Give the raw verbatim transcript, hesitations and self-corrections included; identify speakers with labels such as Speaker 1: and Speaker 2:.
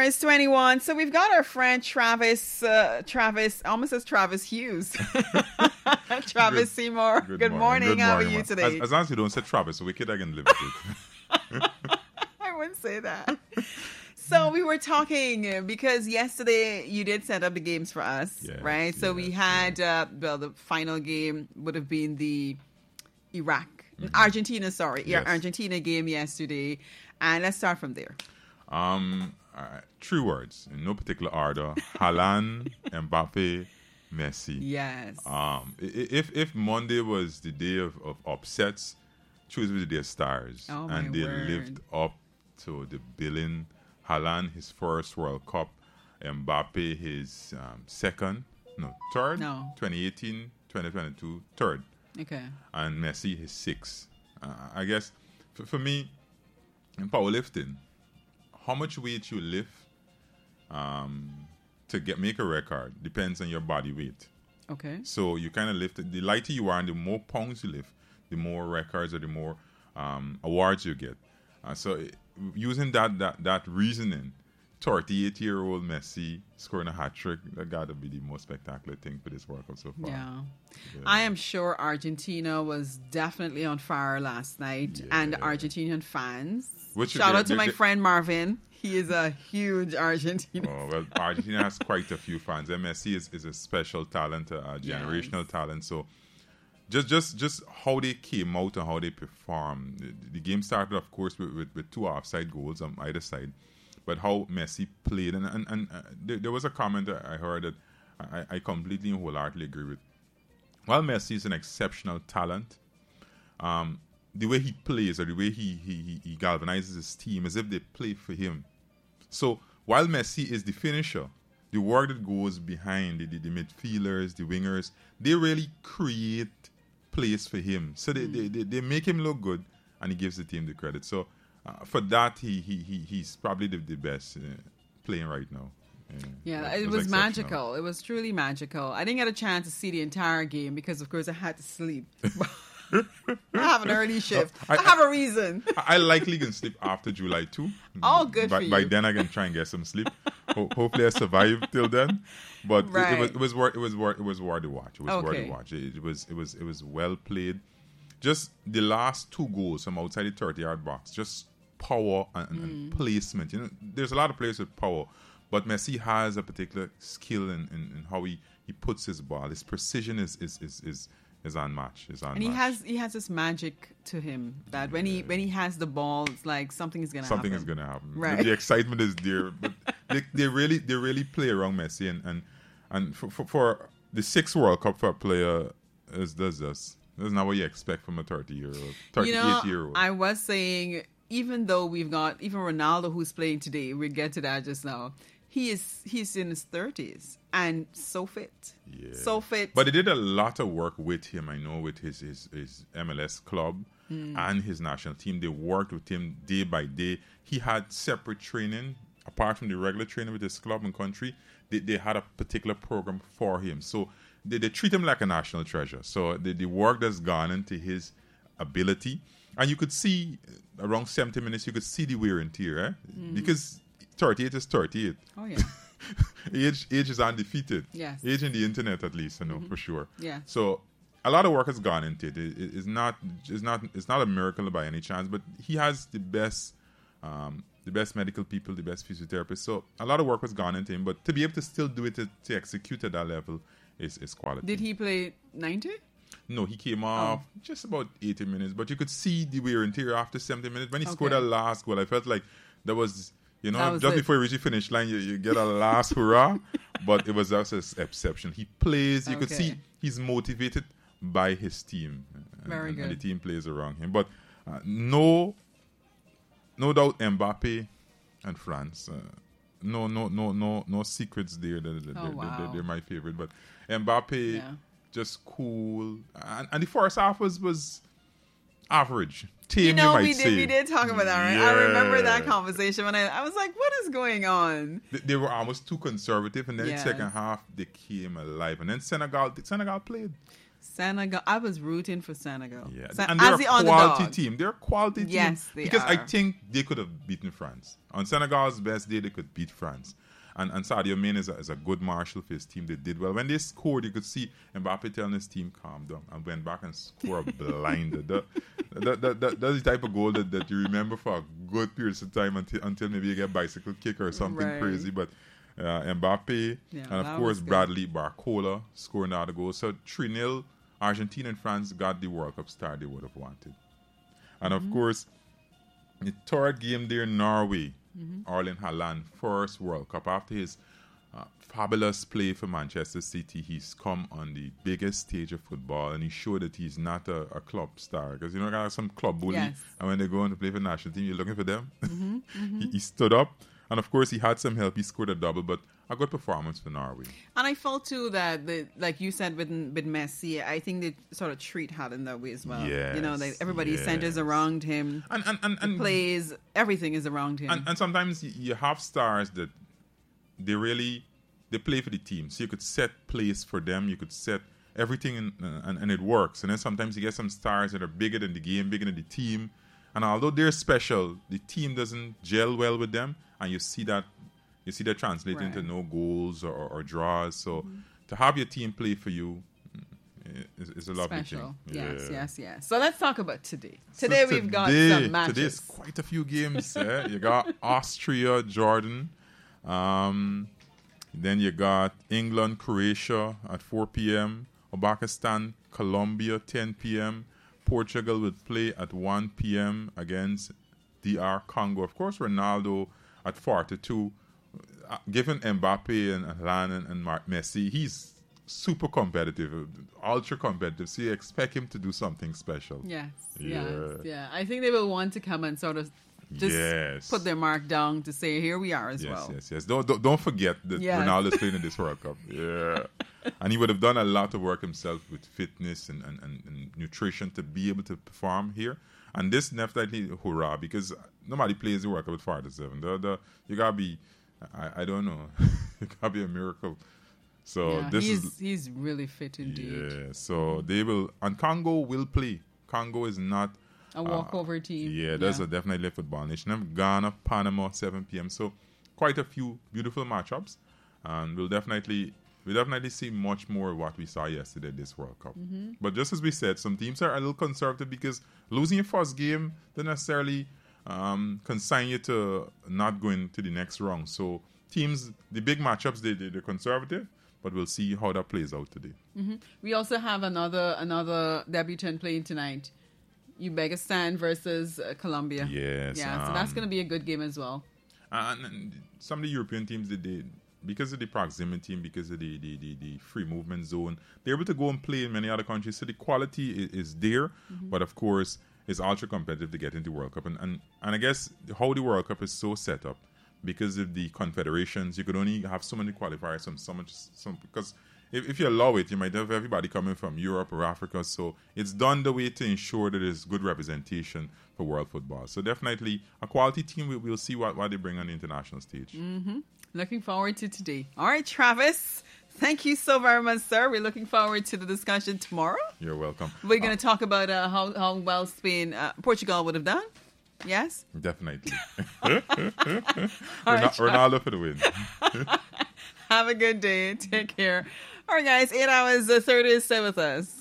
Speaker 1: Travis twenty-one. So we've got our friend Travis, uh, Travis, almost as Travis Hughes. Travis good, Seymour. Good, good morning. morning. Good How morning, are you man. today?
Speaker 2: As, as long as you don't say Travis, so we kid I can live with it.
Speaker 1: I wouldn't say that. So we were talking because yesterday you did set up the games for us, yes, right? So yes, we had, yes. uh, well, the final game would have been the Iraq, mm-hmm. Argentina, sorry, yes. Argentina game yesterday. And let's start from there.
Speaker 2: Um, all right. Three words in no particular order: Haaland, Mbappe, Messi.
Speaker 1: Yes.
Speaker 2: Um, if if Monday was the day of, of upsets, Tuesday was the day of stars,
Speaker 1: oh,
Speaker 2: and they
Speaker 1: word.
Speaker 2: lived up to the billing. Haaland, his first World Cup. Mbappe, his um, second, no, third.
Speaker 1: No.
Speaker 2: twenty eighteen, twenty twenty-two, third.
Speaker 1: Okay.
Speaker 2: And Messi, his sixth. Uh, I guess for, for me, in powerlifting, how much weight you lift um, to get make a record depends on your body weight.
Speaker 1: Okay.
Speaker 2: So you kind of lift it. The lighter you are and the more pounds you lift, the more records or the more um, awards you get. Uh, so it, using that that that reasoning, thirty-eight-year-old Messi scoring a hat-trick, that got to be the most spectacular thing for this World Cup so far.
Speaker 1: Yeah.
Speaker 2: yeah.
Speaker 1: I am sure Argentina was definitely on fire last night, yeah. and Argentinian fans. Which Shout out to my friend Marvin. He is a huge Argentinian.
Speaker 2: Oh, well, Argentina has quite a few fans. And Messi is, is a special talent, a generational yes. talent. So just just just how they came out and how they performed. The, the game started, of course, with, with, with two offside goals on either side. But how Messi played. And, and, and uh, there, there was a comment that I heard that I, I completely and wholeheartedly agree with. While Messi is an exceptional talent, um, the way he plays or the way he, he, he galvanizes his team as if they play for him. So while Messi is the finisher, the work that goes behind the, the, the midfielders, the wingers, they really create plays for him. So they, mm. they, they, they make him look good, and he gives the team the credit. So uh, for that, he, he, he he's probably the, the best uh, playing right now.
Speaker 1: Yeah, yeah it, it was, was magical. It was truly magical. I didn't get a chance to see the entire game because, of course, I had to sleep. I have an early shift. I, I have a reason.
Speaker 2: I, I likely can sleep after July second.
Speaker 1: Oh, good
Speaker 2: by,
Speaker 1: for you.
Speaker 2: By then, I can try and get some sleep. Ho- hopefully, I survive till then. But
Speaker 1: right.
Speaker 2: it, it was it was worth it was worth it was worth the watch. It was
Speaker 1: okay.
Speaker 2: worth the watch. It, it was it was it was well played. Just the last two goals from outside the thirty-yard box, just power and, mm. and placement. You know, there's a lot of players with power, but Messi has a particular skill in, in, in how he, he puts his ball. His precision is is is. is is unmatched. Is unmatched.
Speaker 1: And he has he has this magic to him that when he when he has the ball, it's like something is gonna
Speaker 2: something
Speaker 1: happen.
Speaker 2: is gonna happen.
Speaker 1: Right.
Speaker 2: The, the excitement is there, but they, they really they really play around Messi, and and, and for, for, for the sixth World Cup for a player is does this. That's not what you expect from a thirty year old, thirty-eight
Speaker 1: you know,
Speaker 2: year old.
Speaker 1: I was saying, even though we've got even Ronaldo who's playing today, we'll get to that just now. He is he's in his thirties and so fit.
Speaker 2: Yeah.
Speaker 1: So fit.
Speaker 2: But they did a lot of work with him, I know, with his, his, his M L S club mm. and his national team. They worked with him day by day. He had separate training. Apart from the regular training with his club and country, they, they had a particular program for him. So they, they treat him like a national treasure. So the, the work that's gone into his ability. And you could see, around seventy minutes, you could see the wear and tear. Eh? Mm. Because thirty-eight is thirty-eight.
Speaker 1: Oh, yeah.
Speaker 2: age age is undefeated.
Speaker 1: Yes.
Speaker 2: Age in the internet, at least, I know, mm-hmm. for sure.
Speaker 1: Yeah.
Speaker 2: So a lot of work has gone into it. it, it it's not it's not it's not a miracle by any chance, but he has the best um, the best medical people, the best physiotherapists. So a lot of work has gone into him, but to be able to still do it to, to execute at that level is, is quality.
Speaker 1: Did he play ninety?
Speaker 2: No, he came off oh. just about eighty minutes, but you could see the wear and tear after seventy minutes. When he okay. scored that last goal, I felt like there was... You know, just it. before you reach the finish line, you, you get a last hurrah. But it was just an exception. He plays. You okay. could see he's motivated by his team.
Speaker 1: Very
Speaker 2: and,
Speaker 1: good.
Speaker 2: And the team plays around him. But uh, no, no doubt Mbappe and France. Uh, no, no, no, no, no secrets there. They're, they're,
Speaker 1: oh, wow.
Speaker 2: they're, they're my favorite. But Mbappe,
Speaker 1: yeah.
Speaker 2: just cool. And, and the first half was, was average. Team,
Speaker 1: you know,
Speaker 2: you
Speaker 1: we did
Speaker 2: say.
Speaker 1: we did talk about that, right?
Speaker 2: Yeah.
Speaker 1: I remember that conversation when I, I was like, what is going on?
Speaker 2: They, they were almost too conservative, and then
Speaker 1: yes.
Speaker 2: the second half, they came alive. And then Senegal Senegal played.
Speaker 1: Senegal. I was rooting for Senegal.
Speaker 2: Yeah,
Speaker 1: Sen-
Speaker 2: and they're
Speaker 1: as
Speaker 2: a
Speaker 1: the
Speaker 2: quality
Speaker 1: underdog.
Speaker 2: team. They're a quality team.
Speaker 1: Yes, they
Speaker 2: because
Speaker 1: are.
Speaker 2: I think they could have beaten France on Senegal's best day. They could beat France. And, and Sadio Mane is a, is a good marshal for his team. They did well. When they scored, you could see Mbappe telling his team, calm down, and went back and scored a blinder. That, that, that, that, that's the type of goal that, that you remember for a good period of time until, until maybe you get a bicycle kick or something
Speaker 1: Right.
Speaker 2: crazy. But uh, Mbappe,
Speaker 1: Yeah,
Speaker 2: and of
Speaker 1: that
Speaker 2: course
Speaker 1: was good.
Speaker 2: Bradley Barcola scoring out the goal. So three nil, Argentina and France got the World Cup star they would have wanted. And
Speaker 1: Mm-hmm.
Speaker 2: of course, the third game there, Norway. Mm-hmm. Erling Haaland, first World Cup. After his uh, fabulous play for Manchester City, he's come on the biggest stage of football, and he showed that he's not a, a club star. Because you know, got some club bully,
Speaker 1: Yes.
Speaker 2: and when they go on to play for the national team, you're looking for them.
Speaker 1: Mm-hmm, mm-hmm.
Speaker 2: he, he stood up, and of course, he had some help. He scored a double, but a good performance for Norway.
Speaker 1: And I felt too that, the, like you said with with Messi, I think they sort of treat Haaland that way as well.
Speaker 2: Yes,
Speaker 1: you know, like everybody
Speaker 2: yes.
Speaker 1: centers around him,
Speaker 2: And and and, and
Speaker 1: plays, everything is around him.
Speaker 2: And, and sometimes you- you have stars that they really they play for the team. So you could set plays for them. You could set everything, in, uh, and, and it works. And then sometimes you get some stars that are bigger than the game, bigger than the team. And although they're special, the team doesn't gel well with them. And you see that you see that translate
Speaker 1: Right.
Speaker 2: into no goals or, or, or draws. So
Speaker 1: Mm-hmm.
Speaker 2: to have your team play for you mm, is, is a lovely
Speaker 1: Special.
Speaker 2: thing.
Speaker 1: Yes,
Speaker 2: Yeah.
Speaker 1: yes, yes. So let's talk about today.
Speaker 2: So
Speaker 1: Today we've got
Speaker 2: today-
Speaker 1: some matches.
Speaker 2: Today's quite a few games. eh? You got Austria, Jordan. Um, then you got England, Croatia at four p.m. Uzbekistan, Colombia, ten p.m. Portugal would play at one p.m. against D R Congo. Of course, Ronaldo at forty-two. Uh, given Mbappe and Haaland and, and Mar- Messi, he's super competitive, ultra competitive. So you expect him to do something special.
Speaker 1: Yes,
Speaker 2: Yeah.
Speaker 1: yes, yeah. I think they will want to come and sort of just
Speaker 2: Yes.
Speaker 1: put their mark down to say, here we are as
Speaker 2: Yes,
Speaker 1: well.
Speaker 2: yes, yes. Don't, don't don't forget that
Speaker 1: Yes.
Speaker 2: Ronaldo's playing in this World Cup. Yeah, and he would have done a lot of work himself with fitness and, and, and, and nutrition to be able to perform here. And this definitely hurrah, because nobody plays the World Cup at forty-seven. The, the, you gotta be, I, I don't know, it gotta be a miracle. So
Speaker 1: Yeah,
Speaker 2: this
Speaker 1: he's
Speaker 2: is
Speaker 1: he's really fit indeed.
Speaker 2: yeah. So they will, and Congo will play. Congo is not
Speaker 1: A walkover team.
Speaker 2: yeah, that's a definitely a football nation. Then Ghana, Panama, seven p.m. So quite a few beautiful matchups, and we'll definitely we'll definitely see much more of what we saw yesterday this World Cup.
Speaker 1: Mm-hmm.
Speaker 2: But just as we said, some teams are a little conservative because losing your first game doesn't necessarily um, consign you to not going to the next round. So teams, the big matchups, they, they they're conservative, but we'll see how that plays out today.
Speaker 1: Mm-hmm. We also have another another debutant playing tonight. Uzbekistan versus uh, Colombia.
Speaker 2: Yes,
Speaker 1: Yeah, so that's
Speaker 2: um,
Speaker 1: going to be a good game as well.
Speaker 2: And, and some of the European teams, they did because of the proximity and because of the, the, the, the free movement zone, they're able to go and play in many other countries. So the quality is, is there,
Speaker 1: Mm-hmm.
Speaker 2: but of course, it's ultra competitive to get into World Cup. And, and, and I guess how the World Cup is so set up because of the confederations, you could only have so many qualifiers, some, so much, some because if, if you allow it, you might have everybody coming from Europe or Africa. So it's done the way to ensure that there's good representation for world football. So definitely a quality team. We, we'll see what, what they bring on the international stage.
Speaker 1: Mm-hmm. Looking forward to today. All right, Travis. Thank you so very much, sir. We're looking forward to the discussion tomorrow.
Speaker 2: You're welcome.
Speaker 1: We're going
Speaker 2: Uh,
Speaker 1: to talk about uh, how, how well Spain, uh, Portugal would have done. Yes?
Speaker 2: Definitely.
Speaker 1: All right,
Speaker 2: Ronaldo, Ronaldo for the win.
Speaker 1: Have a good day. Take care. All right, guys. Eight hours, uh, thirty is stay with us.